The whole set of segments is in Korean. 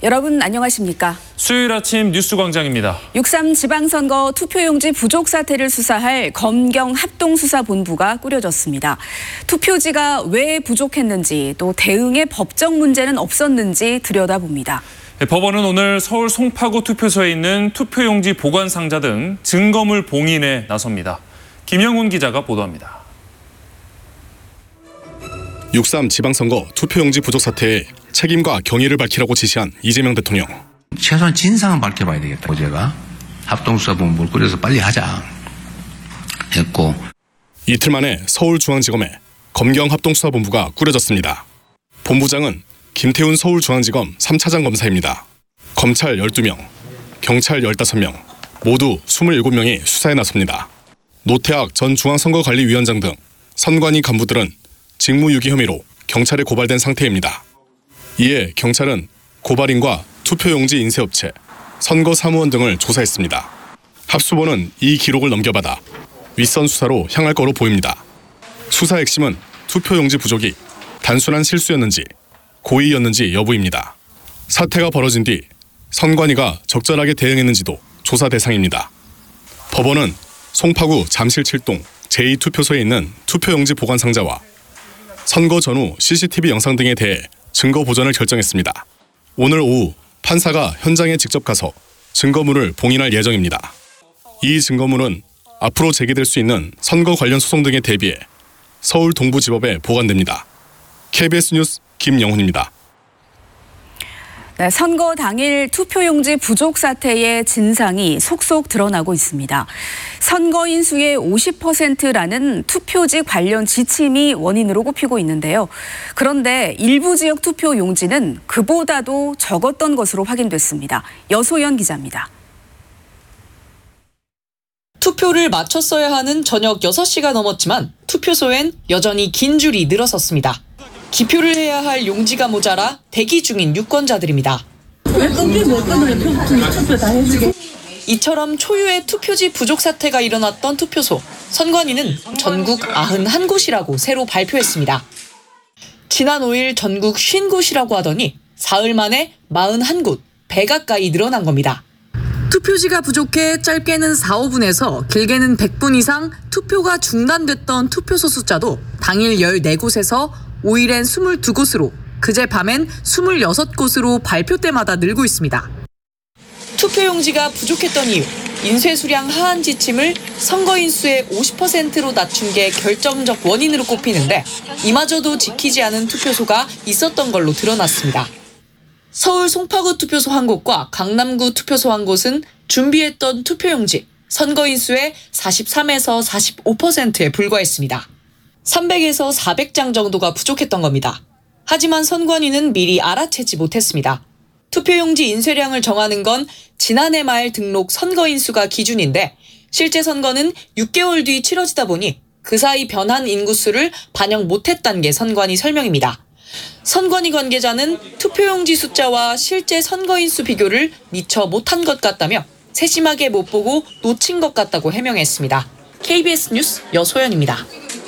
여러분 안녕하십니까? 수요일 아침 뉴스광장입니다. 6.3 지방선거 투표용지 부족 사태를 수사할 검경합동수사본부가 꾸려졌습니다. 투표지가 왜 부족했는지 또 대응의 법적 문제는 없었는지 들여다봅니다. 법원은 오늘 서울 송파구 투표소에 있는 투표용지 보관 상자 등 증거물 봉인에 나섭니다. 김영훈 기자가 보도합니다. 6.3 지방선거 투표용지 부족 사태에 책임과 경위를 밝히라고 지시한 이재명 대통령. 최소한 진상은 밝혀봐야 되겠다. 어제가 합동수사본부를 꾸려서 빨리 하자 했고. 이틀 만에 서울중앙지검에 검경합동수사본부가 꾸려졌습니다. 본부장은 김태훈 서울중앙지검 3차장 검사입니다. 검찰 12명, 경찰 15명, 모두 27명이 수사에 나섭니다. 노태학 전 중앙선거관리위원장 등 선관위 간부들은 직무유기 혐의로 경찰에 고발된 상태입니다. 이에 경찰은 고발인과 투표용지 인쇄업체, 선거사무원 등을 조사했습니다. 합수본은 이 기록을 넘겨받아 윗선 수사로 향할 거로 보입니다. 수사 핵심은 투표용지 부족이 단순한 실수였는지 고의였는지 여부입니다. 사태가 벌어진 뒤 선관위가 적절하게 대응했는지도 조사 대상입니다. 법원은 송파구 잠실 7동 제2투표소에 있는 투표용지 보관 상자와 선거 전후 CCTV 영상 등에 대해 증거 보전을 결정했습니다. 오늘 오후 판사가 현장에 직접 가서 증거물을 봉인할 예정입니다. 이 증거물은 앞으로 제기될 수 있는 선거 관련 소송 등에 대비해 서울 동부지법에 보관됩니다. KBS 뉴스 김영훈입니다. 네, 선거 당일 투표용지 부족 사태의 진상이 속속 드러나고 있습니다. 선거인 수의 50%라는 투표지 관련 지침이 원인으로 꼽히고 있는데요. 그런데 일부 지역 투표용지는 그보다도 적었던 것으로 확인됐습니다. 여소연 기자입니다. 투표를 마쳤어야 하는 저녁 6시가 넘었지만 투표소엔 여전히 긴 줄이 늘어섰습니다. 기표를 해야 할 용지가 모자라 대기 중인 유권자들입니다. 이처럼 초유의 투표지 부족 사태가 일어났던 투표소. 선관위는 전국 91곳이라고 새로 발표했습니다. 지난 5일 전국 50곳이라고 하더니 사흘 만에 41곳, 배 가까이 늘어난 겁니다. 투표지가 부족해 짧게는 4, 5분에서 길게는 100분 이상 투표가 중단됐던 투표소 숫자도 당일 14곳에서 5일엔 22곳으로, 그제 밤엔 26곳으로 발표 때마다 늘고 있습니다. 투표용지가 부족했던 이유, 인쇄 수량 하한 지침을 선거인 수의 50%로 낮춘 게 결정적 원인으로 꼽히는데 이마저도 지키지 않은 투표소가 있었던 걸로 드러났습니다. 서울 송파구 투표소 한 곳과 강남구 투표소 한 곳은 준비했던 투표용지, 선거인 수의 43에서 45%에 불과했습니다. 300에서 400장 정도가 부족했던 겁니다. 하지만 선관위는 미리 알아채지 못했습니다. 투표용지 인쇄량을 정하는 건 지난해 말 등록 선거인 수가 기준인데 실제 선거는 6개월 뒤 치러지다 보니 그 사이 변한 인구수를 반영 못했다는 게 선관위 설명입니다. 선관위 관계자는 투표용지 숫자와 실제 선거인 수 비교를 미처 못한 것 같다며 세심하게 못 보고 놓친 것 같다고 해명했습니다. KBS 뉴스 여소연입니다.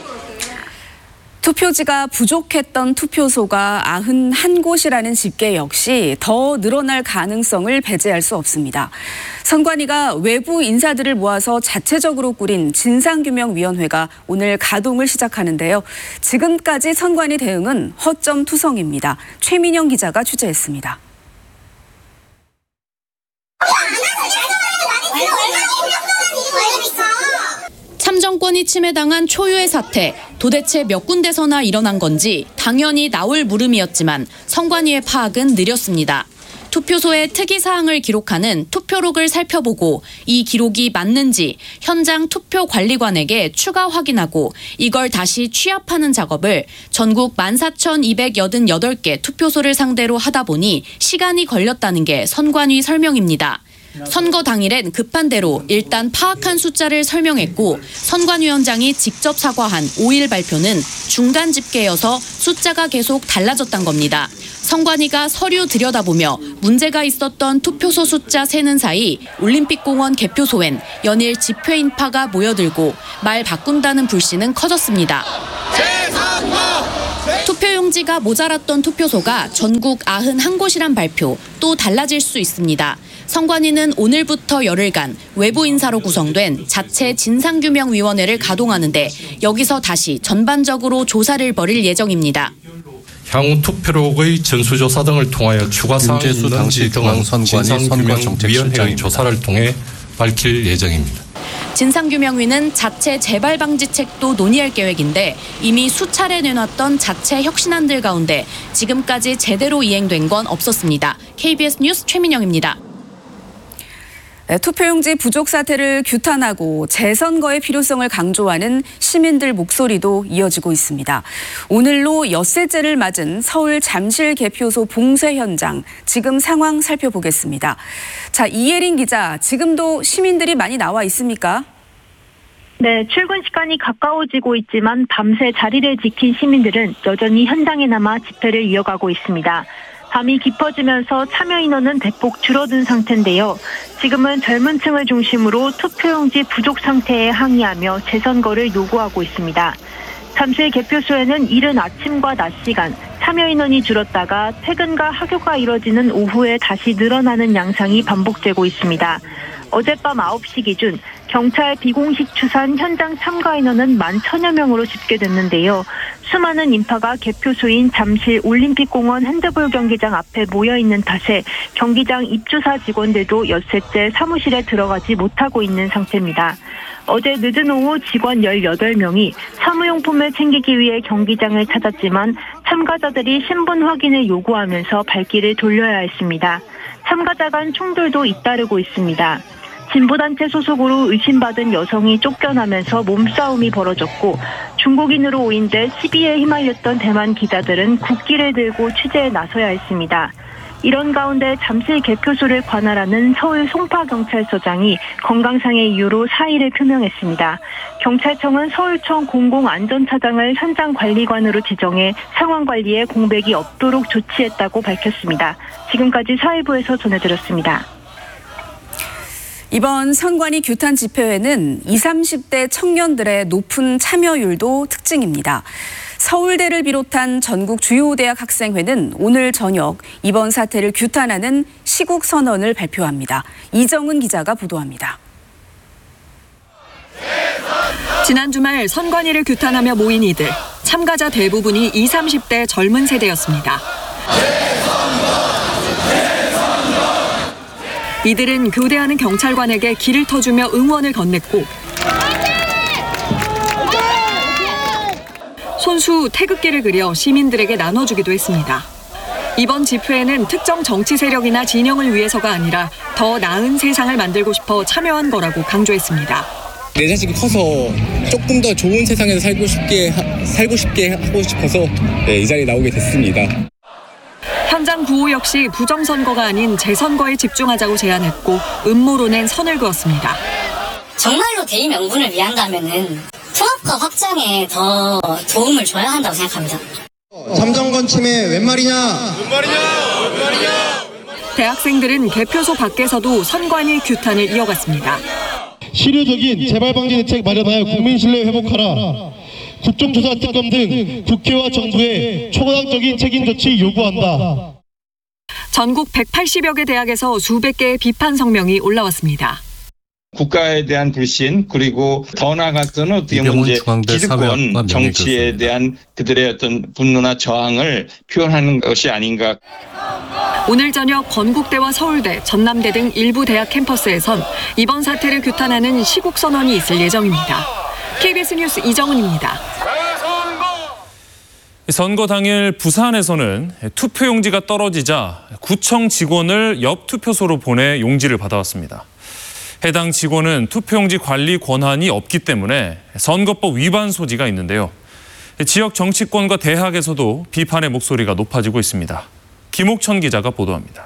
투표지가 부족했던 투표소가 91곳이라는 집계 역시 더 늘어날 가능성을 배제할 수 없습니다. 선관위가 외부 인사들을 모아서 자체적으로 꾸린 진상규명위원회가 오늘 가동을 시작하는데요. 지금까지 선관위 대응은 허점투성입니다. 최민영 기자가 취재했습니다. 참정권이 침해당한 초유의 사태, 도대체 몇 군데서나 일어난 건지 당연히 나올 물음이었지만 선관위의 파악은 느렸습니다. 투표소의 특이사항을 기록하는 투표록을 살펴보고 이 기록이 맞는지 현장 투표관리관에게 추가 확인하고 이걸 다시 취합하는 작업을 전국 14,288개 투표소를 상대로 하다 보니 시간이 걸렸다는 게 선관위 설명입니다. 선거 당일엔 급한 대로 일단 파악한 숫자를 설명했고 선관위원장이 직접 사과한 5일 발표는 중간 집계여서 숫자가 계속 달라졌단 겁니다. 선관위가 서류 들여다보며 문제가 있었던 투표소 숫자 세는 사이 올림픽공원 개표소엔 연일 집회 인파가 모여들고 말 바꾼다는 불씨는 커졌습니다. 투표용 투표용지가 모자랐던 투표소가 전국 91곳이란 발표, 또 달라질 수 있습니다. 선관위는 오늘부터 열흘간 외부 인사로 구성된 자체 진상규명위원회를 가동하는데 여기서 다시 전반적으로 조사를 벌일 예정입니다. 향후 투표록의 전수조사 등을 통하여 추가 사항이 있는지 등은 진상규명위원회의 조사를 통해 밝힐 예정입니다. 진상규명위는 자체 재발 방지책도 논의할 계획인데 이미 수차례 내놨던 자체 혁신안들 가운데 지금까지 제대로 이행된 건 없었습니다. KBS 뉴스 최민영입니다. 투표용지 부족 사태를 규탄하고 재선거의 필요성을 강조하는 시민들 목소리도 이어지고 있습니다. 오늘로 엿새째를 맞은 서울 잠실 개표소 봉쇄 현장, 지금 상황 살펴보겠습니다. 자, 이예린 기자, 지금도 시민들이 많이 나와 있습니까? 네, 출근 시간이 가까워지고 있지만 밤새 자리를 지킨 시민들은 여전히 현장에 남아 집회를 이어가고 있습니다. 밤이 깊어지면서 참여 인원은 대폭 줄어든 상태인데요. 지금은 젊은 층을 중심으로 투표용지 부족 상태에 항의하며 재선거를 요구하고 있습니다. 잠실 개표소에는 이른 아침과 낮 시간 참여 인원이 줄었다가 퇴근과 하교가 이뤄지는 오후에 다시 늘어나는 양상이 반복되고 있습니다. 어젯밤 9시 기준 경찰 비공식 추산 현장 참가 인원은 10,000여 명으로 집계됐는데요. 수많은 인파가 개표소인 잠실 올림픽공원 핸드볼 경기장 앞에 모여있는 탓에 경기장 입주사 직원들도 엿새째 사무실에 들어가지 못하고 있는 상태입니다. 어제 늦은 오후 직원 18명이 사무용품을 챙기기 위해 경기장을 찾았지만 참가자들이 신분 확인을 요구하면서 발길을 돌려야 했습니다. 참가자 간 충돌도 잇따르고 있습니다. 진보단체 소속으로 의심받은 여성이 쫓겨나면서 몸싸움이 벌어졌고 중국인으로 오인돼 시비에 휘말렸던 대만 기자들은 국기를 들고 취재에 나서야 했습니다. 이런 가운데 잠실 개표소를 관할하는 서울 송파경찰서장이 건강상의 이유로 사의를 표명했습니다. 경찰청은 서울청 공공안전차장을 현장관리관으로 지정해 상황관리에 공백이 없도록 조치했다고 밝혔습니다. 지금까지 사회부에서 전해드렸습니다. 이번 선관위 규탄 집회회는 20, 30대 청년들의 높은 참여율도 특징입니다. 서울대를 비롯한 전국 주요 대학 학생회는 오늘 저녁 이번 사태를 규탄하는 시국 선언을 발표합니다. 이정은 기자가 보도합니다. 지난 주말 선관위를 규탄하며 모인 이들, 참가자 대부분이 20, 30대 젊은 세대였습니다. 이들은 교대하는 경찰관에게 길을 터주며 응원을 건넸고 손수 태극기를 그려 시민들에게 나눠주기도 했습니다. 이번 집회에는 특정 정치 세력이나 진영을 위해서가 아니라 더 나은 세상을 만들고 싶어 참여한 거라고 강조했습니다. 내 자식이 커서 조금 더 좋은 세상에서 살고 싶게 하고 싶어서 이 자리에 나오게 됐습니다. 현장 구호 역시 부정선거가 아닌 재선거에 집중하자고 제안했고 음모론엔 선을 그었습니다. 정말로 대의 명분을 위한다면은 통합과 확장에 더 도움을 줘야 한다고 생각합니다. 참정권 침해 웬 말이냐? 대학생들은 개표소 밖에서도 선관위 규탄을 이어갔습니다. 실효적인 재발방지 대책 마련하여 국민 신뢰 회복하라. 국정조사 특검 등 국회와 정부의 초당적인 책임 조치 요구한다. 전국 180여 개 대학에서 수백 개의 비판 성명이 올라왔습니다. 국가에 대한 불신, 그리고 더 나아가서는 어떻게 보면 이제 기득권 정치에 대한 그들의 어떤 분노나 저항을 표현하는 것이 아닌가. 오늘 저녁 건국대와 서울대, 전남대 등 일부 대학 캠퍼스에선 이번 사태를 규탄하는 시국선언이 있을 예정입니다. KBS 뉴스 이정은입니다. 선거 당일 부산에서는 투표용지가 떨어지자 구청 직원을 옆 투표소로 보내 용지를 받아왔습니다. 해당 직원은 투표용지 관리 권한이 없기 때문에 선거법 위반 소지가 있는데요. 지역 정치권과 대학에서도 비판의 목소리가 높아지고 있습니다. 김옥천 기자가 보도합니다.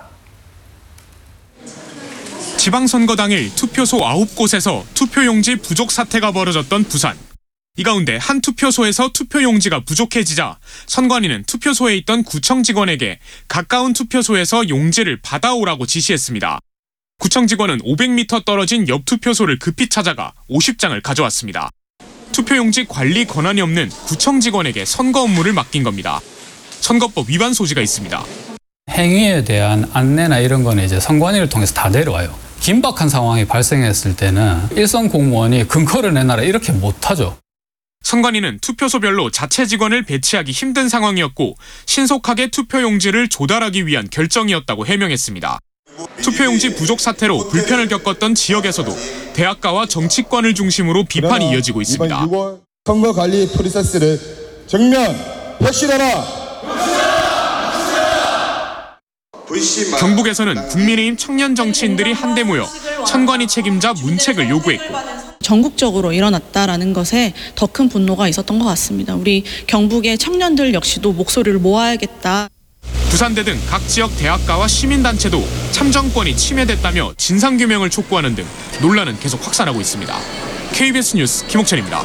지방선거 당일 투표소 9곳에서 투표용지 부족 사태가 벌어졌던 부산. 이 가운데 한 투표소에서 투표용지가 부족해지자 선관위는 투표소에 있던 구청 직원에게 가까운 투표소에서 용지를 받아오라고 지시했습니다. 구청 직원은 500m 떨어진 옆 투표소를 급히 찾아가 50장을 가져왔습니다. 투표용지 관리 권한이 없는 구청 직원에게 선거 업무를 맡긴 겁니다. 선거법 위반 소지가 있습니다. 행위에 대한 안내나 이런 거는 이제 선관위를 통해서 다 내려와요. 긴박한 상황이 발생했을 때는 일선 공무원이 근거를 내놔라 이렇게 못하죠. 선관위는 투표소별로 자체 직원을 배치하기 힘든 상황이었고 신속하게 투표용지를 조달하기 위한 결정이었다고 해명했습니다. 투표용지 부족 사태로 불편을 겪었던 지역에서도 대학가와 정치권을 중심으로 비판이 이어지고 있습니다. 이번 6월 선거관리 프로세스를 정면 혁신하라! 경북에서는 국민의힘 청년 정치인들이 한데 모여 선관위 책임자 문책을 요구했고 전국적으로 일어났다라는 것에 더 큰 분노가 있었던 것 같습니다. 우리 경북의 청년들 역시도 목소리를 모아야겠다. 부산대 등 각 지역 대학가와 시민단체도 참정권이 침해됐다며 진상규명을 촉구하는 등 논란은 계속 확산하고 있습니다. KBS 뉴스 김옥천입니다.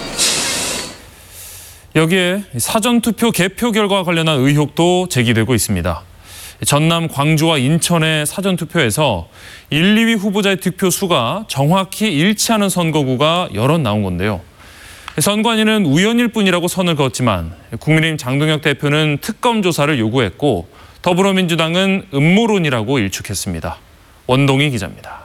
여기에 사전투표 개표 결과와 관련한 의혹도 제기되고 있습니다. 전남, 광주와 인천의 사전투표에서 1, 2위 후보자의 득표수가 정확히 일치하는 선거구가 여럿 나온 건데요. 선관위는 우연일 뿐이라고 선을 그었지만 국민의힘 장동혁 대표는 특검 조사를 요구했고 더불어민주당은 음모론이라고 일축했습니다. 원동희 기자입니다.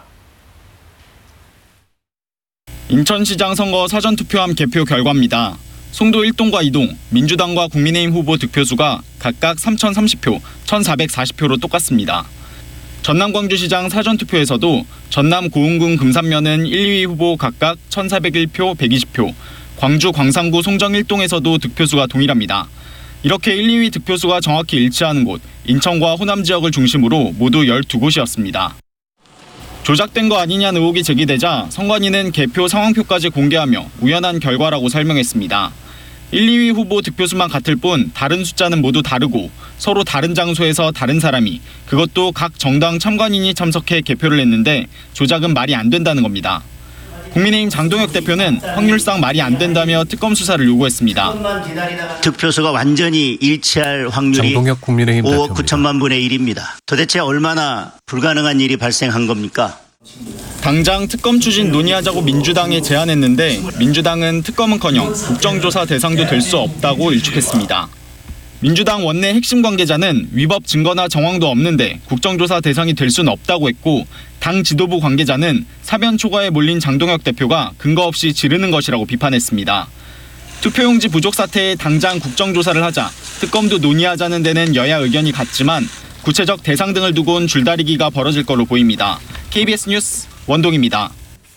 인천시장 선거 사전투표함 개표 결과입니다. 송도 1동과 2동, 민주당과 국민의힘 후보 득표수가 각각 3,030표, 1,440표로 똑같습니다. 전남 광주시장 사전투표에서도 전남 고흥군 금산면은 1, 2위 후보 각각 1,401표, 120표, 광주 광산구 송정 1동에서도 득표수가 동일합니다. 이렇게 1, 2위 득표수가 정확히 일치하는 곳, 인천과 호남 지역을 중심으로 모두 12곳이었습니다. 조작된 거 아니냐는 의혹이 제기되자 선관위는 개표 상황표까지 공개하며 우연한 결과라고 설명했습니다. 1, 2위 후보 득표수만 같을 뿐 다른 숫자는 모두 다르고 서로 다른 장소에서 다른 사람이 그것도 각 정당 참관인이 참석해 개표를 했는데 조작은 말이 안 된다는 겁니다. 국민의힘 장동혁 대표는 확률상 말이 안 된다며 특검 수사를 요구했습니다. 득표수가 완전히 일치할 확률이 5억 9천만 분의 1입니다. 도대체 얼마나 불가능한 일이 발생한 겁니까? 당장 특검 추진 논의하자고 민주당에 제안했는데 민주당은 특검은커녕 국정조사 대상도 될 수 없다고 일축했습니다. 민주당 원내 핵심 관계자는 위법 증거나 정황도 없는데 국정조사 대상이 될 수는 없다고 했고 당 지도부 관계자는 사변 초과에 몰린 장동혁 대표가 근거 없이 지르는 것이라고 비판했습니다. 투표용지 부족 사태에 당장 국정조사를 하자, 특검도 논의하자는 데는 여야 의견이 같지만 구체적 대상 등을 두고는 줄다리기가 벌어질 걸로 보입니다. KBS 뉴스 원동입니다.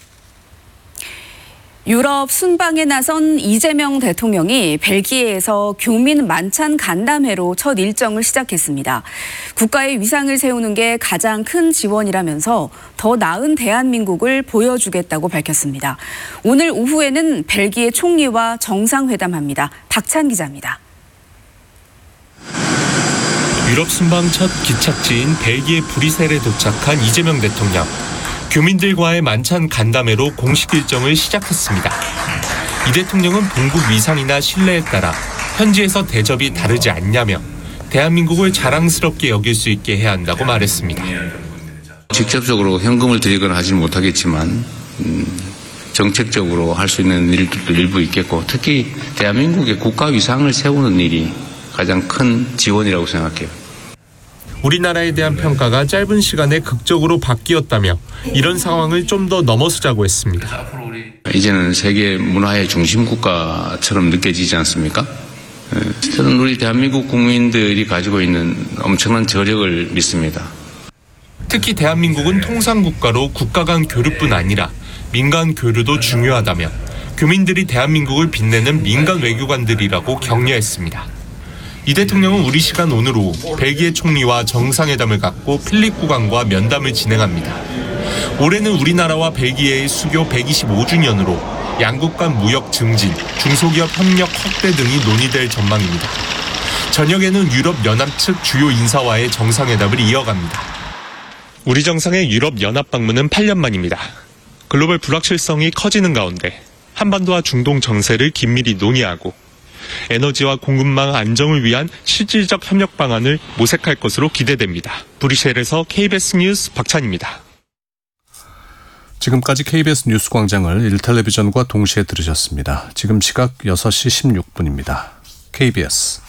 유럽 순방에 나선 이재명 대통령이 벨기에에서 교민 만찬 간담회로 첫 일정을 시작했습니다. 국가의 위상을 세우는 게 가장 큰 지원이라면서 더 나은 대한민국을 보여주겠다고 밝혔습니다. 오늘 오후에는 벨기에 총리와 정상회담합니다. 박찬 기자입니다. 유럽 순방 첫 기착지인 벨기에 브뤼셀에 도착한 이재명 대통령. 교민들과의 만찬 간담회로 공식 일정을 시작했습니다. 이 대통령은 본국 위상이나 신뢰에 따라 현지에서 대접이 다르지 않냐며 대한민국을 자랑스럽게 여길 수 있게 해야 한다고 말했습니다. 직접적으로 현금을 드리거나 하지는 못하겠지만 정책적으로 할 수 있는 일들도 일부 있겠고 특히 대한민국의 국가 위상을 세우는 일이 가장 큰 지원이라고 생각해요. 우리나라에 대한 평가가 짧은 시간에 극적으로 바뀌었다며 이런 상황을 좀 더 넘어서자고 했습니다. 이제는 세계 문화의 중심 국가처럼 느껴지지 않습니까? 저는 우리 대한민국 국민들이 가지고 있는 엄청난 저력을 믿습니다. 특히 대한민국은 통상국가로 국가 간 교류뿐 아니라 민간 교류도 중요하다며 교민들이 대한민국을 빛내는 민간 외교관들이라고 격려했습니다. 이 대통령은 우리 시간 오늘 오후 벨기에 총리와 정상회담을 갖고 필립 국왕과 면담을 진행합니다. 올해는 우리나라와 벨기에의 수교 125주년으로 양국 간 무역 증진, 중소기업 협력 확대 등이 논의될 전망입니다. 저녁에는 유럽연합 측 주요 인사와의 정상회담을 이어갑니다. 우리 정상의 유럽연합 방문은 8년 만입니다. 글로벌 불확실성이 커지는 가운데 한반도와 중동 정세를 긴밀히 논의하고 에너지와 공급망 안정을 위한 실질적 협력 방안을 모색할 것으로 기대됩니다. 브뤼셀에서 KBS 뉴스 박찬입니다. 지금까지 KBS 뉴스 광장을 1텔레비전과 동시에 들으셨습니다. 지금 시각 6시 16분입니다. KBS